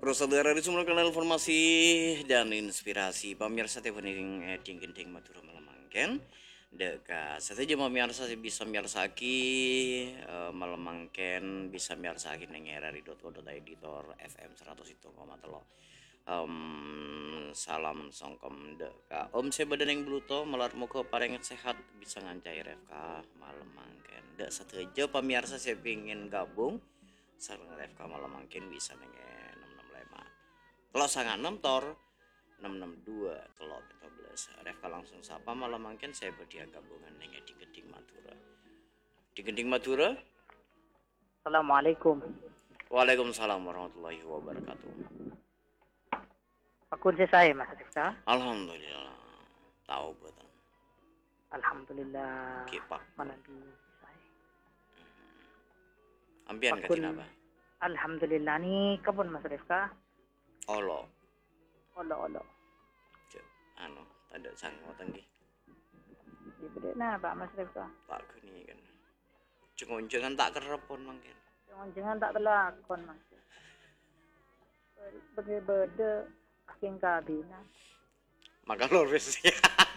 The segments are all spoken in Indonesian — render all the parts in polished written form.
Prosedur dari semua kanal informasi dan inspirasi pemirsa tepening tinggenting matura malamangken deka sateja pemirsa bisa miarsaki malamangken bisa miarsaki neng editor FM 101,3 salam songkom deka om sebada neng bluto melar muka pareng sehat bisa ngancai refka malamangken dek sateja pemirsa saya pingin gabung sareng refka malamangken bisa neng kalau sangat 6 tor 662 kalau 15 Refka langsung sapa malam mungkin saya berdia gabungan dengan di Genting Madura. Di Genting Madura. Assalamualaikum. Waalaikumsalam warahmatullahi wabarakatuh. Akun saya Mas Rifka. Alhamdulillah. Tahu betul. Alhamdulillah. Kipak. Mana di saya. Ambian katin apa? Alhamdulillah ni kebun Mas Rifka. Olo. Anu, ada sangmo tanggi. Di beda na Pak Mas Rifka. Tak kuni kan. Cengon-cengan tak kerepon mungkin. Cengon-cengan tak terlakon Mas. Bede aking kabina. Maka lores ya.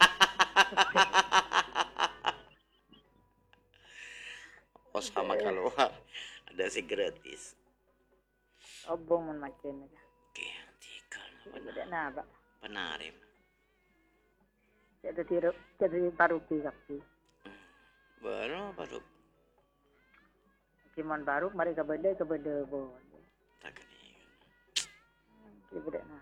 Oh sama kalau ada si gratis. Obong man macam ni. Oke, tiga. Beda na Pak. Penarim. Jadi baru tiga. Baru. Cuman baru mari ke beda bon. Tak kena. Di beda na.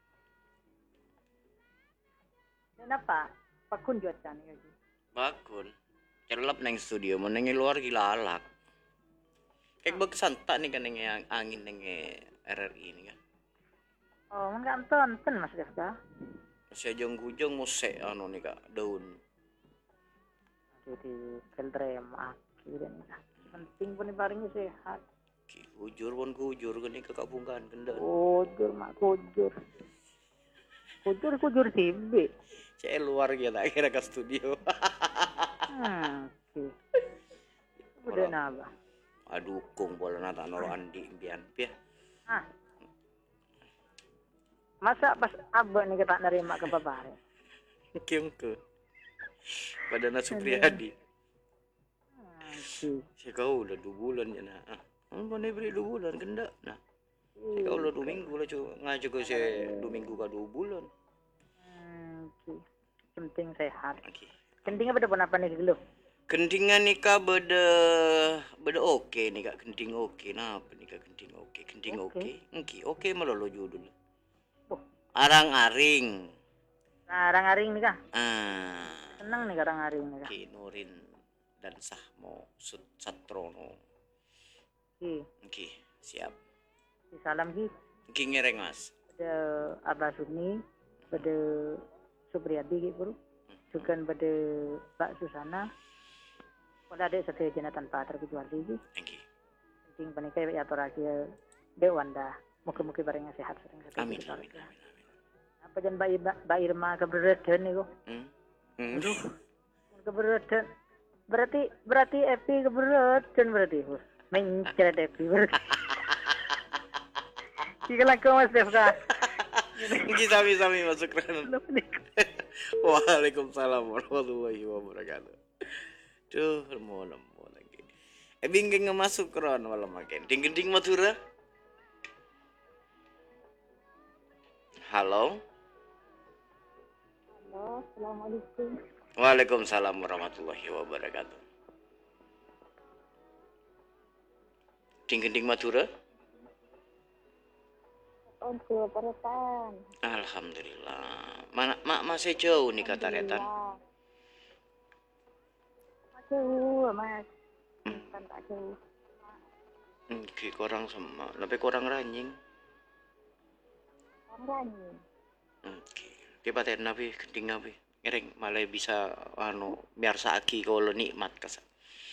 Kenapa? Pakun juat kan lagi. Bakun. Celap neng studio, mau neng luar gila alak. Kayak berkesan tak nih kan neng angin neng RRI ini kan. Oh, enggak tonton Mas Rifka. Saya jong-jong musik anu nih kak daun. Jadi kelrem aki dan penting pun paling sehat. Kujur pun kujur kan nih kekabungan kendal. Kujur tibi. Saya luar gitu akhirnya ke studio. Udah naba. Aduh kung bola nata noro andi impian pia. Masa pas abah nih kita nerima ke bapak. Kiung ke. Pada Supriyadi. Saya kau udah 2 bulan ya nah. Mana beri 2 bulan kenda nah. Saya kau udah 2 minggu lah cuy ngajak ke saya 2 minggu ke 2 bulan. Penting sehat. Kentingnya pada apa nih dulu? Kentingan nih kak beda oke nih kak kenting oke nah apa nih kak kenting oke malah lo judul. Arang-aring nih kak. Senang nih arang-aring nih kak. Ki Nurin dan Sahmo Satrono. Ki siap. Salam ki. Ki ngereng mas. Pada Abah Suni, pada Supriyadi gitu. Juga pada Pak Susana. Pada ada satu jenatan Pak terkecuali lagi. Penting panikai ya torakia Dewanda. Muka-muka barangnya sehat sering. Amin. Apa jangan Mbak Irma keberatan nih kok. Aduh. Keberatan. Berarti Epi keberatan berarti. Mencret Epi berarti. Jika laku Mas Defka. Sami masuk rana. Waalaikumsalam warahmatullahi wabarakatuh. Tuh, mau lagi. Bingking masuk ron malam makin. Ding Madura. Halo. Assalamualaikum. Waalaikumsalam warahmatullahi wabarakatuh. Ding Madura. Untuk peretan. Alhamdulillah. Mana masih jauh nih kata retan. Jauh mas. Kan tak jauh. Kurang sama, lebih kurang ranjing. Ranjing. Dia paten nabi kenting nabi. Ngereng malah bisa biar saaki kalau nikmat kasa.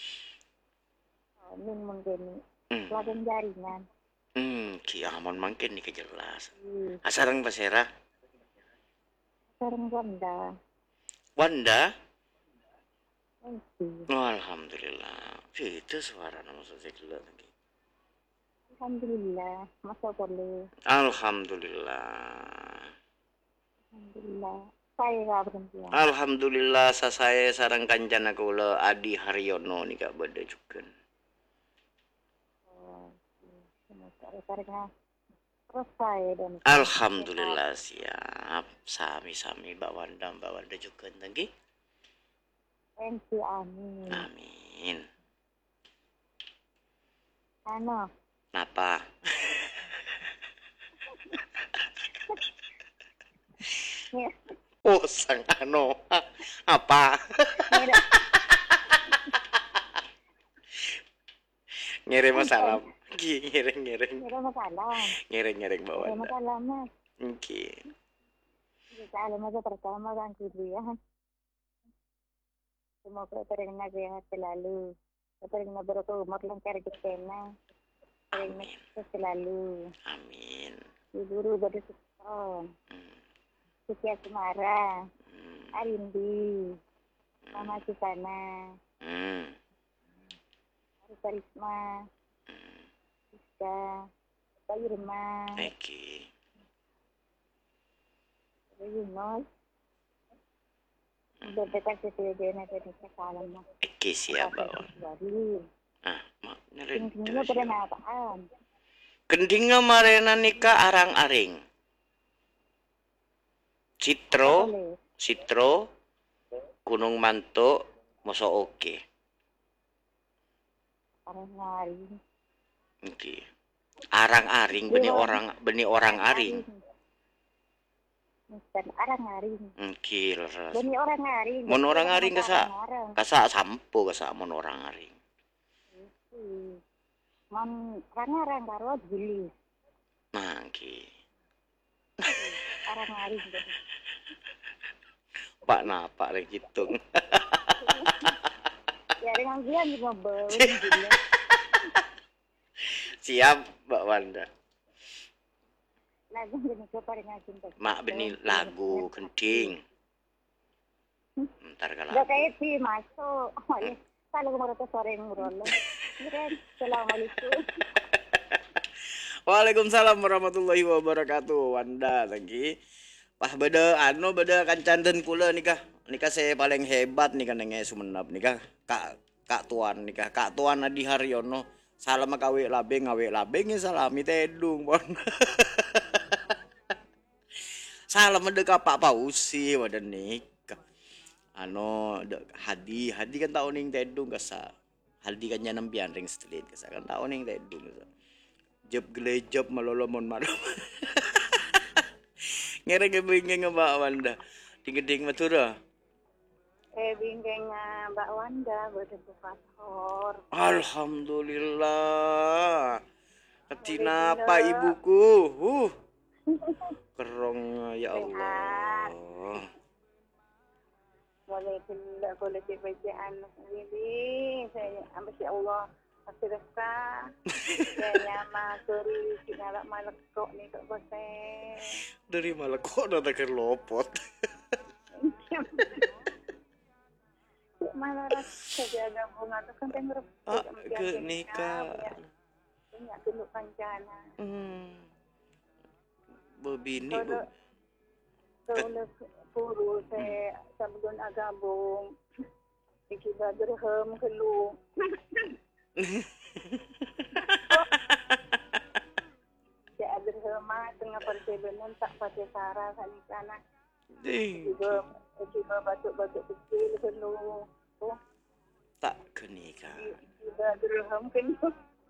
Min mungkin ladang jaringan. Kiaman makin nih kejelas. Asarang pasera. Sarang Wanda. Wanda? Oh, alhamdulillah. Itu suara nama saya lagi. Alhamdulillah, masa boleh. Alhamdulillah. Alhamdulillah. Saya nggak berhenti ya. Alhamdulillah saya sareng kancana kula Adi Haryono nika bade jukeun. Oh, karena selesai dan Alhamdulillah siap. Sami-sami Mbak Wanda jukeun tangki. Enti amin. Amin. Ano, Napa? Oh, sang ano. Apa? Ngirim salam. Ngiring. Ngira masalah. Ngiring Mbak Ngira Wanda. masalah mas. Nggih. Kita alam aja pertama kan gitu ya. Semoga terima sehat selalu. Terima berkah umur lancar kita. Terima selalu. Amin. Guru bersyukur. Setia Semara. Arindi. Mama Susana. Karisma. Rizka. Pak Irma. Oke. Yunus. Berdekat sesuai dengan salam. Oke siap Mbak Wanda. Mak Tingginya pada apaan? Gendinga marena nikah arang-aring. Citro, Gunung Mantuk, moso oke. Arang-aring. Oke. Arang-aring benih orang aring. Bukan arang-aring. Oke, leres. Benih orang aring. Mun orang aring kasa sampo kasa mun orang aring. Man arang-arang karo jili. Nah, oke. Arang-aring. Pak napa rek hitung. Ya dengan dia juga bau. Siap Mbak Wanda. Lagu jenis apa dengan cinta? Mak benih lagu gending. Ntar kalau Gak kayak sih masuk. Kalau kemarin tuh sore ngurolo. Assalamualaikum. Waalaikumsalam warahmatullahi wabarakatuh. Wanda lagi. Wah beda kancan dan kula nikah saya paling hebat nikah nenge Sumenep nikah Kak Tuan nikah Kak Tuan Adi Haryono. Salam kawe labeng salami tedung pon. Salam deka Pak Pausi wadah nikah. Hadi kan tahun ning tedung kasa. Hadi kan nyanam ring street kasa kan tahun ning tedung kasa. Job gelejop malolomon malom. Ngereng bingeng Mbak Wanda. Ding Madura. Bingeng Mbak Wanda berdebu pasor. Alhamdulillah. Ketina apa ibuku? Kerong ya Allah. Boleh bacaan ini saya masya Allah Asyirka saya masuri sinalak malekok nih kok bose Dari Malekok udah tak lopot. malah saja ada bunga tuh kan tengger Ke nikah. Banyak dulu kancana. Bebini bu. Kalau puru saya sabun agabung ikiba dirham kelu. Ya dirham tengah persebenan tak pakai sara sana. Ikiba batuk-batuk kecil kelu. Tak kenikah. Ikiba dirham kelu.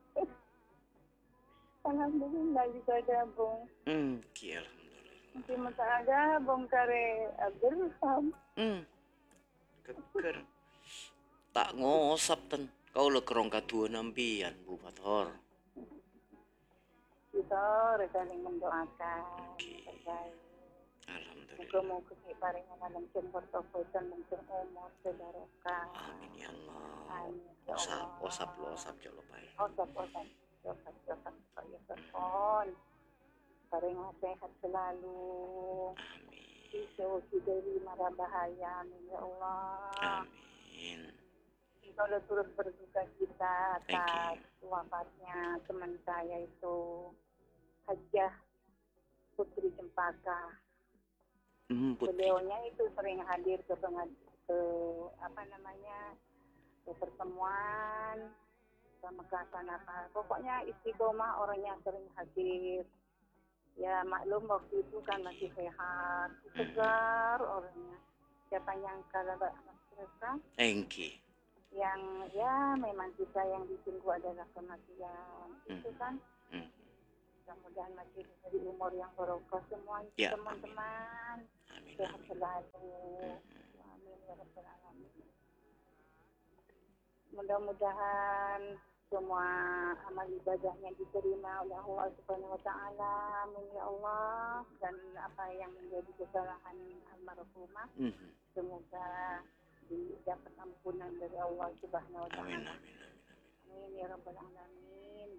Alhamdulillah bisa gabung. Alhamdulillah. Nanti masa gabung kare dirham. Keker. Tak ngosap ten. Kau le kerong kadua nampian Bu Fathor. Kita saling mendoakan. Alhamdulillah. Moga-moga kita paringan dalam jemput dan menceng umur sedaroka. Amin ya Allah. Amin ya Allah. Osap jolo bae. Osap. Paringan sehat selalu. Amin. Dijauhi dari mara bahaya. Amin ya Allah. Amin. Kalau turut berduka cita Thank atas wafatnya teman saya itu Hajah Putri Cempaka. Putri. Beliaunya itu sering hadir ke ke pertemuan pemekasan apa. Pokoknya istiqomah orangnya sering hadir. Ya maklum waktu itu kan masih sehat, segar orangnya. Siapa nyangka lah Mas Reza? Thank you. Yang ya memang kita yang ditunggu adalah kematian. Itu kan. Mudah-mudahan masih diberi umur yang barokah semua Ya, teman-teman. Amin. Sehat Amin. selalu. Amin ya rabbal alamin. Mudah-mudahan semua amal ibadahnya diterima oleh Allah Subhanahu wa taala. Amin ya Allah. Dan apa yang menjadi kesalahan almarhumah semoga didapat ampunan dari Allah Subhanahu wa taala. Amin. Amin. Amin ya rabbal alamin.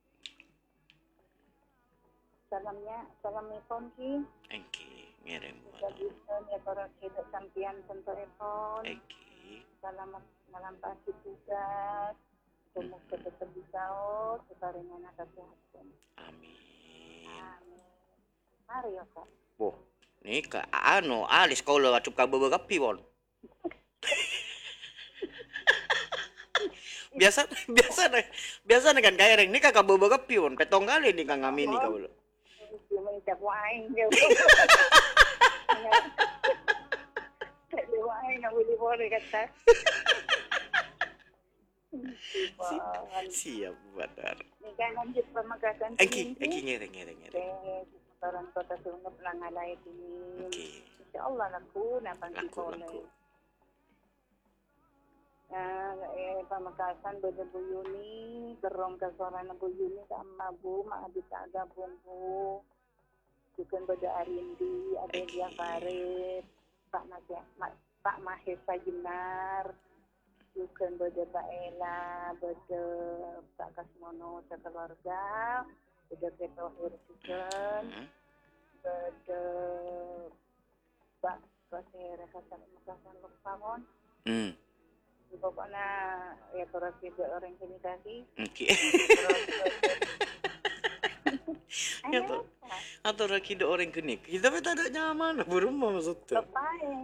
Salam ki. Thank you. Ngirim buat Jadi ya para hidup sampian tentu epon. Thank you. Salam melampaui tugas. Semoga tetap bisa sebarengan kesehatan. Amin. Amin. Mari ya Kak. Boh, nih ke alis kau lo acup kabel berapi pon. biasa kan kayak ini kakak kabel berapi pon. Petong kali nih kang ngamin nih kau lo. Cuma ucap waing dia. Tak waing nak boleh kata. Siap benar. Ini kan lanjut pemekasan Eki ngereng. Orang kota Sungai Pelangalai ini. Oke. Insya Allah laku boleh. Pemekasan Bu Yuni, gerong ke suara Bu Yuni sama Bu, mak bisa gabung Bu. Juga beda Arindi, ada dia Farid, Pak Mahesa Jenar. Bukan beda Mbak Ella, beda Pak Kasmono sekeluarga, beda Ketohir Suken, beda Pak Kasera Kasan Mekasan Lukpamon. Pokoknya ya terus juga orang komunikasi. Oke. Atau lagi ada orang kini. Kita tak ada nyaman, baru mau maksud tu. Lepai,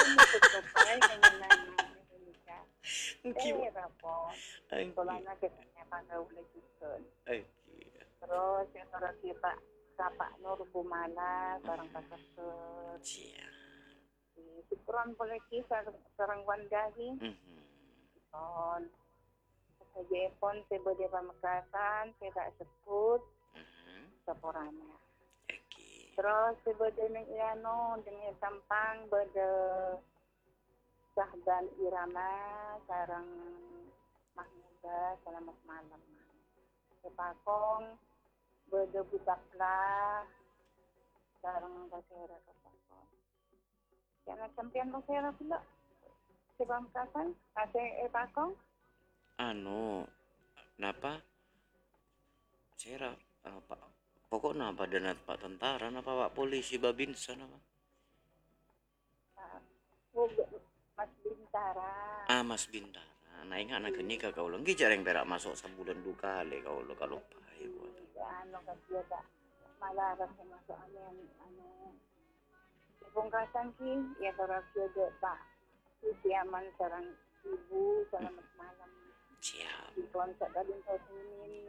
rapor. Kalau anak kita panggil oleh Suken. Terus yang terus kita Pak Nur Bumala, barang pasar Sikron polisi sarang wandahi. Saja pun sebagai pemekasan tidak sebut seporanya. Terus sebagai Iano dengan Sampang beda Sahdan Irama sarang Mahmuda selamat malam. Kepakong beda Butaklah sarang Basera Kepakong. Jangan sampean Basera pula. Pemekasan ada Pakong? Napa? Saya apa? Pokoknya apa dan Pak tentara, napa Pak polisi babinsa nama? Mas Bintara. Mas Bintara. Nah ingat anak ini kau lagi jarang berak masuk sebulan 2 kali kau lo kalau pahit buat. Kasih tak malah rasa masuk pemekasan ki ya terus juga Pak. Siaman sarang ibu selamat malam. Siap. Di kontak dari Taunin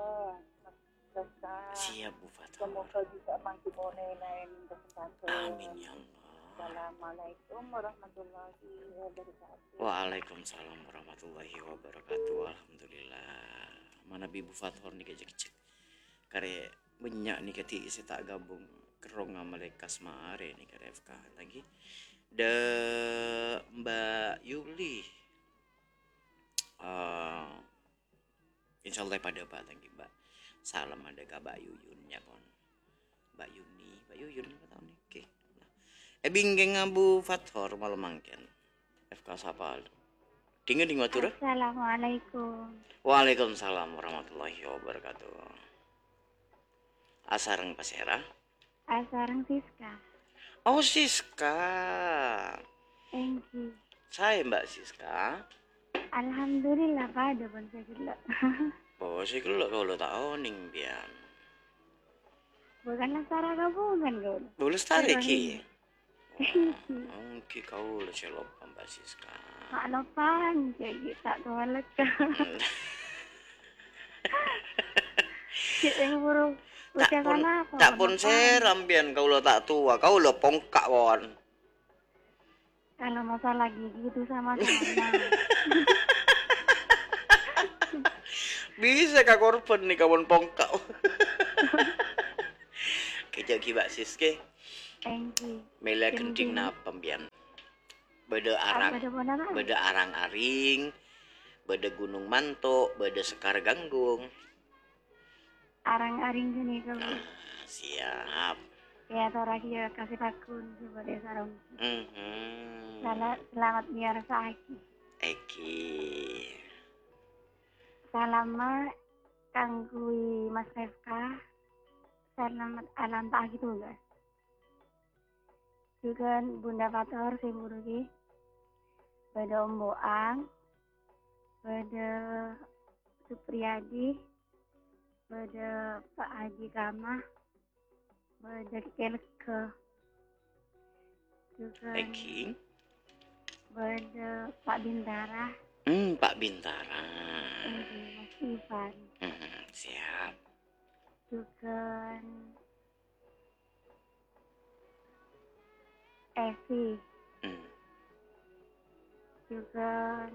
Siap Bu Fatah. Semoga bisa masih boleh lain kesempatan. Amin ya Allah. Assalamualaikum warahmatullahi wabarakatuh. Waalaikumsalam warahmatullahi wabarakatuh. Alhamdulillah. Mana Bibu Fathor nih kecek. Kare banyak nih ketik saya tak gabung kerong mereka semare nih kare FK lagi. Mbak Yuli insya Allah pada Pak tangki Mbak salam ada ke Mbak Yuyun ya kon Mbak Yuyun apa tahun nih oke binggeng ngabu Fathor malam mangken FK Sapal dingin watur. Assalamualaikum. Waalaikumsalam warahmatullahi wabarakatuh. Asareng Pasera. Asareng Siska. Oh Siska. Thank you. Saya Mbak Siska. Alhamdulillah Pak, ada pun saya gila. Oh, sih kau lo tak oning bian. Bukanlah Sarah gabungan kau. Boleh tarik ki. Iki. Oke, kau lo celok pembasis kan. Mak lopan, jadi tak tolak ka. Cik yang buruk. Tak Ucap pun sana apa? tak pun seram bian kau lo tak tua, kau lo pongkak won. Kalau masalah gigi itu sama-sama. Bisa kak korban nih kawan pongkak. Kejak ki baksis ke. Engki. Mela kenting napa bian. Beda arang aring, beda gunung manto, beda sekar ganggung. Arang-aring gini kau. Nah, siap. Ya toraki ya kasih takun sebagai sarung. Mhm. Selamat biar saiki. Eki. Salama kanggui Mas Refka. Selamat alam tak gitu guys. Juga Bunda Fator si Burugi. Pada Om Boang. Pada Supriyadi. Pada Pak Haji Kamah. Pada Kelke. Juga Eki. pada Pak Bintara. Pak Bintara. Mas Ivan. Siap. Juga Evi. Juga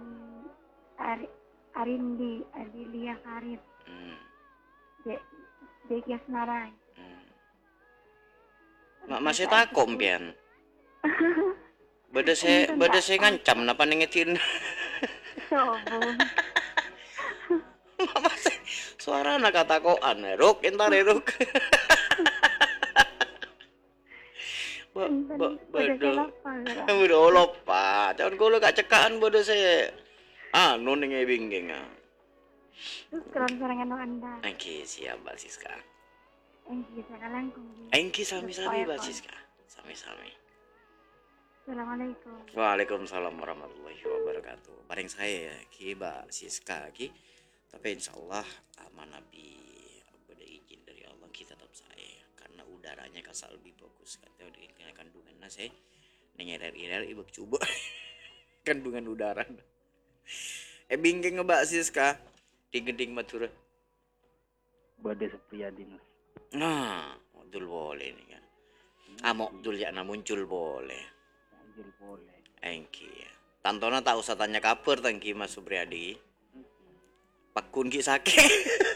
Arindi, Adilia Farid. Dekia Senarai. Mak masih takut pian. Beda saya ngancam napa nengetin. Sombong. Mak masih suara anak katakoan ruk entar ruk. Bodoh lupa. Jangan kau gak cekaan bodoh saya. Anu nih bingung Terus keren sorangan Anda. Engki siap Mbak Siska. Engki sekarang kongsi. Engki sami-sami Mbak Siska. Sami-sami. Assalamualaikum. Waalaikumsalam warahmatullahi wabarakatuh. Bareng saya Ki Mbak Siska Ki. Tapi insyaallah aman Nabi ada izin dari Allah kita tetap saya karena udaranya kasar lebih bagus kata udah kandungan nasi nengerer ibu coba kandungan udara bingking ngebak Siska ding matura Bade Supriyadi mas. Nah modul boleh nih kan modul ya muncul boleh Muncul boleh engki tantona tak usah tanya kabar tangki Mas Supriyadi pakun ki sakit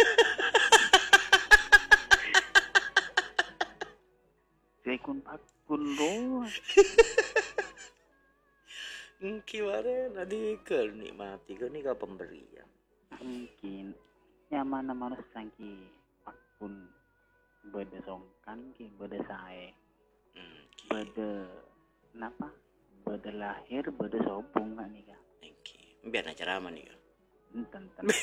Sekun pakun doang. Gimana nanti ke nikmati ke nih ke pemberian Mungkin yang mana sangki pakun beda songkan ki beda sae beda napa beda lahir beda sobung nggak nih kak biar acara apa nih kak enten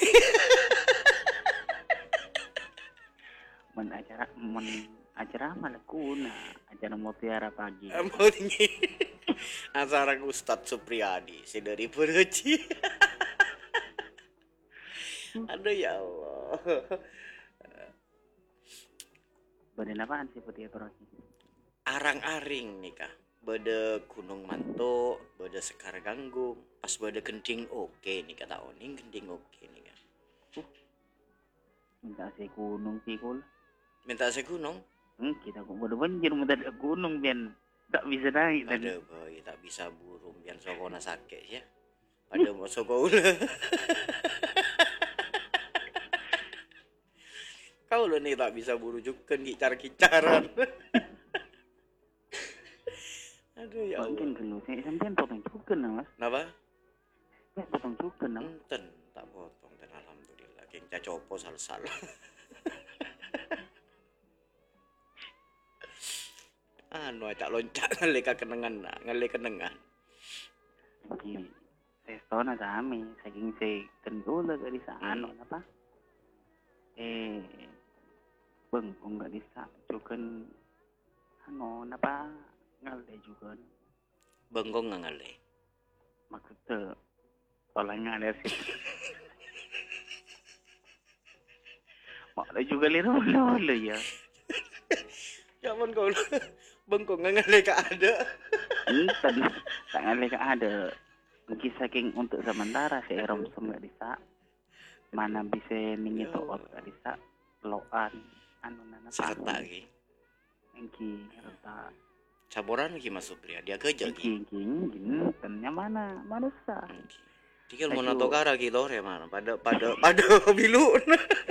acara malah kuna acara mutiara pagi acara Ustadz Supriyadi si dari Peruci aduh ya Allah badan apaan sih putih terus arang-aring nih kak beda Gunung Manto beda Sekar Ganggung pas beda Genting oke nih kata oning Genting oke nih kak minta saya gunung sih kul minta saya gunung kita kok bodoh banjir minta gunung biar tak bisa naik ada boy tak bisa burung biar sokona sakit ya pada mau sokoula kau lo nih tak bisa burujukan kicar-kicaran aduh ya Allah mungkin dulu saya sampai potong cukan mas kenapa? potong cukan enten tak potong dan alhamdulillah yang cacopo sal-sal anu acak loncat ngalika kenengan kenengan Oke, saya kami saking saya kendula dari sana apa bengkong nggak bisa cukan anu apa ngalde juga bengkong nggak ngalde maksudnya tolong ada sih. Mak ada juga lihat mana ya. Jangan kau bengkok ngalih ka ada. Enten tak ngalih ka ada. Mungkin saking untuk sementara si Erom semua bisa. Mana bisa ningi toot ka bisa. Loan anu nana Serta lagi. Engki rata. Caboran ki Mas Supriya dia kerja ki. Engki tennya mana manusia. Tinggal mau nato kara ki lore mana pada bilu.